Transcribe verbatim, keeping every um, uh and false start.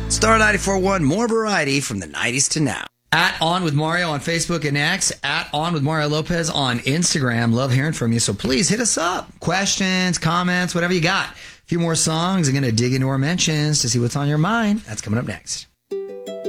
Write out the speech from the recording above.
Star ninety-four point one, more variety from the nineties to now. At On With Mario on Facebook and X. At On With Mario Lopez on Instagram. Love hearing from you, so please hit us up. Questions, comments, whatever you got. A few more songs. I'm going to dig into our mentions to see what's on your mind. That's coming up next.